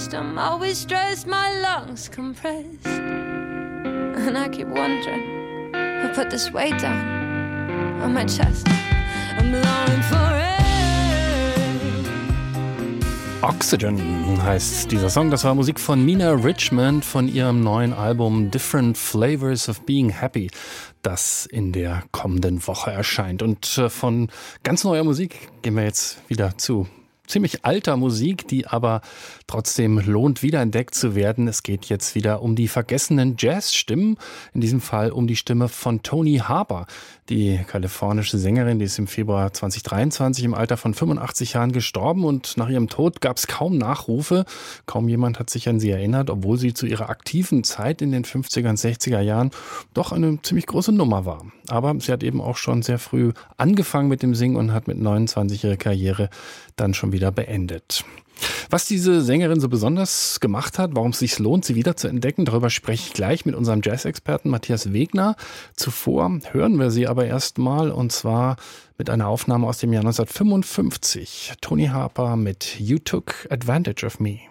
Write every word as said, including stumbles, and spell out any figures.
chest. I'm always stressed, my lungs compressed. And I keep wondering who put this weight down on my chest. I'm longing for air. Oxygen heißt dieser Song. Das war Musik von Mina Richmond von ihrem neuen Album Different Flavors of Being Happy, das in der kommenden Woche erscheint. Und von ganz neuer Musik gehen wir jetzt wieder zu ziemlich alter Musik, die aber trotzdem lohnt, wiederentdeckt zu werden. Es geht jetzt wieder um die vergessenen Jazzstimmen, in diesem Fall um die Stimme von Toni Harper, die kalifornische Sängerin, die ist im Februar zwanzig dreiundzwanzig im Alter von fünfundachtzig Jahren gestorben und nach ihrem Tod gab es kaum Nachrufe. Kaum jemand hat sich an sie erinnert, obwohl sie zu ihrer aktiven Zeit in den fünfziger und sechziger Jahren doch eine ziemlich große Nummer war. Aber sie hat eben auch schon sehr früh angefangen mit dem Singen und hat mit neunundzwanzig ihre Karriere dann schon wieder beendet. Was diese Sängerin so besonders gemacht hat, warum es sich lohnt, sie wieder zu entdecken, darüber spreche ich gleich mit unserem Jazz-Experten Matthias Wegner. Zuvor hören wir sie aber erstmal und zwar mit einer Aufnahme aus dem Jahr neunzehnhundertfünfundfünfzig. Toni Harper mit You Took Advantage of Me.